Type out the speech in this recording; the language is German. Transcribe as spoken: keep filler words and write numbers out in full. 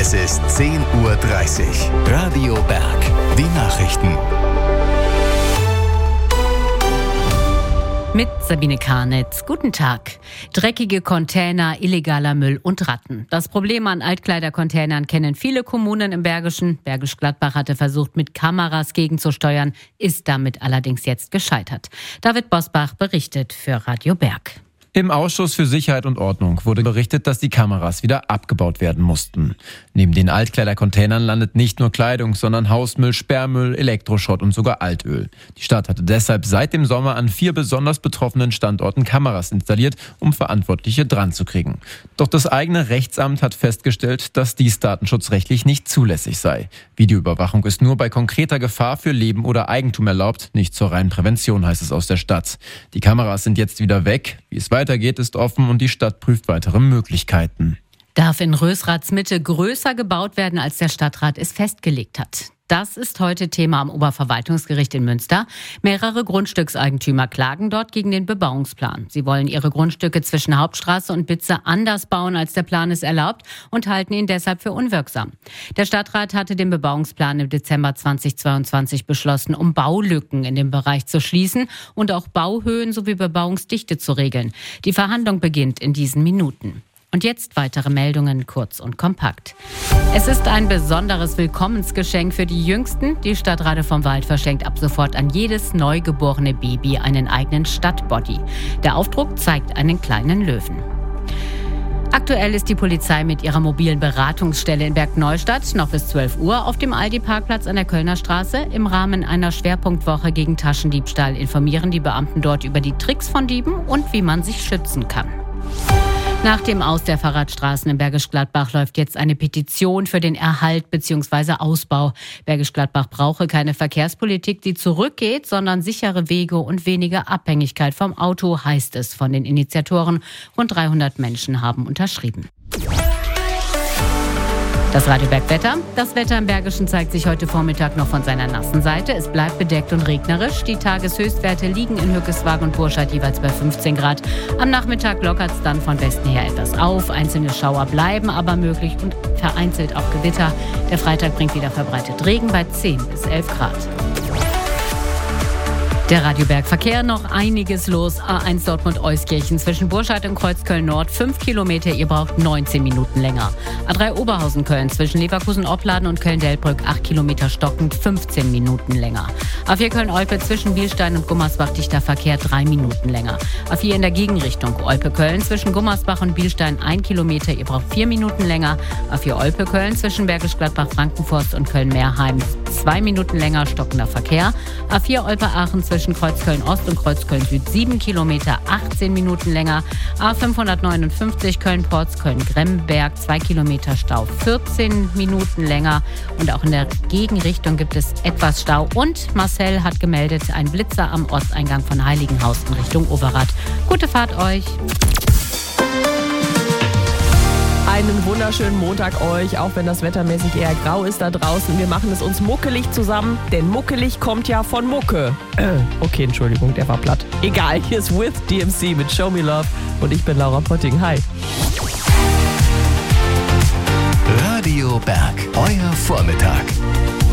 Es ist zehn Uhr dreißig. Radio Berg. Die Nachrichten. Mit Sabine Karnitz. Guten Tag. Dreckige Container, illegaler Müll und Ratten. Das Problem an Altkleidercontainern kennen viele Kommunen im Bergischen. Bergisch Gladbach hatte versucht, mit Kameras gegenzusteuern, ist damit allerdings jetzt gescheitert. David Bosbach berichtet für Radio Berg. Im Ausschuss für Sicherheit und Ordnung wurde berichtet, dass die Kameras wieder abgebaut werden mussten. Neben den Altkleidercontainern landet nicht nur Kleidung, sondern Hausmüll, Sperrmüll, Elektroschrott und sogar Altöl. Die Stadt hatte deshalb seit dem Sommer an vier besonders betroffenen Standorten Kameras installiert, um Verantwortliche dran zu kriegen. Doch das eigene Rechtsamt hat festgestellt, dass dies datenschutzrechtlich nicht zulässig sei. Videoüberwachung ist nur bei konkreter Gefahr für Leben oder Eigentum erlaubt, nicht zur reinen Prävention, heißt es aus der Stadt. Die Kameras sind jetzt wieder weg. Wie es weitergeht, ist offen und die Stadt prüft weitere Möglichkeiten. Darf in Rösraths Mitte größer gebaut werden, als der Stadtrat es festgelegt hat? Das ist heute Thema am Oberverwaltungsgericht in Münster. Mehrere Grundstückseigentümer klagen dort gegen den Bebauungsplan. Sie wollen ihre Grundstücke zwischen Hauptstraße und Bitze anders bauen, als der Plan es erlaubt, und halten ihn deshalb für unwirksam. Der Stadtrat hatte den Bebauungsplan im Dezember zweitausendzweiundzwanzig beschlossen, um Baulücken in dem Bereich zu schließen und auch Bauhöhen sowie Bebauungsdichte zu regeln. Die Verhandlung beginnt in diesen Minuten. Und jetzt weitere Meldungen, kurz und kompakt. Es ist ein besonderes Willkommensgeschenk für die Jüngsten. Die Stadt Rade vom Wald verschenkt ab sofort an jedes neugeborene Baby einen eigenen Stadtbody. Der Aufdruck zeigt einen kleinen Löwen. Aktuell ist die Polizei mit ihrer mobilen Beratungsstelle in Bergneustadt noch bis zwölf Uhr auf dem Aldi-Parkplatz an der Kölner Straße. Im Rahmen einer Schwerpunktwoche gegen Taschendiebstahl informieren die Beamten dort über die Tricks von Dieben und wie man sich schützen kann. Nach dem Aus der Fahrradstraßen in Bergisch Gladbach läuft jetzt eine Petition für den Erhalt bzw. Ausbau. Bergisch Gladbach brauche keine Verkehrspolitik, die zurückgeht, sondern sichere Wege und weniger Abhängigkeit vom Auto, heißt es von den Initiatoren. Rund dreihundert Menschen haben unterschrieben. Das Radio Berg Wetter. Das Wetter im Bergischen zeigt sich heute Vormittag noch von seiner nassen Seite. Es bleibt bedeckt und regnerisch. Die Tageshöchstwerte liegen in Hückeswagen und Burscheid jeweils bei fünfzehn Grad. Am Nachmittag lockert es dann von Westen her etwas auf. Einzelne Schauer bleiben aber möglich und vereinzelt auch Gewitter. Der Freitag bringt wieder verbreitet Regen bei zehn bis elf Grad. Der Radio Berg Verkehr, noch einiges los. A eins Dortmund-Euskirchen zwischen Burscheid und Kreuzköln-Nord, fünf Kilometer, ihr braucht neunzehn Minuten länger. A drei Oberhausen-Köln zwischen Leverkusen-Opladen und Köln-Delbrück, acht Kilometer stockend, fünfzehn Minuten länger. A vier Köln-Olpe zwischen Bielstein und Gummersbach, dichter Verkehr, drei Minuten länger. A vier in der Gegenrichtung, Olpe-Köln zwischen Gummersbach und Bielstein, ein Kilometer, ihr braucht vier Minuten länger. A vier Olpe-Köln zwischen Bergisch Gladbach, Frankenforst und Köln-Meerheim, zwei Minuten länger, stockender Verkehr. A vier Olpe-Aachen zwischen Zwischen Kreuzköln-Ost und Kreuzköln-Süd sieben Kilometer, achtzehn Minuten länger. A fünfhundertneunundfünfzig Köln-Porz, Köln-Gremberg, zwei Kilometer Stau, vierzehn Minuten länger. Und auch in der Gegenrichtung gibt es etwas Stau. Und Marcel hat gemeldet, ein Blitzer am Osteingang von Heiligenhaus in Richtung Overath. Gute Fahrt euch! Einen wunderschönen Montag euch, auch wenn das wettermäßig eher grau ist da draußen. Wir machen es uns muckelig zusammen, denn muckelig kommt ja von Mucke. Äh, okay, Entschuldigung, der war platt. Egal, hier ist With D M C mit Show Me Love und ich bin Laura Potting. Hi. Radio Berg, euer Vormittag.